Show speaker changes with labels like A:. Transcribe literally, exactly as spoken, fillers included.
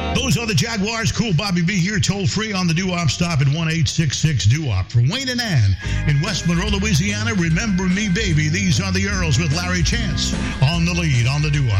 A: Those are the Jaguars. Cool Bobby B here, toll free on the doo-wop stop at one eight six six doo-wop. For Wayne and Ann in West Monroe, Louisiana, remember me, baby. These are the Earls with Larry Chance on the lead on the doo-wop.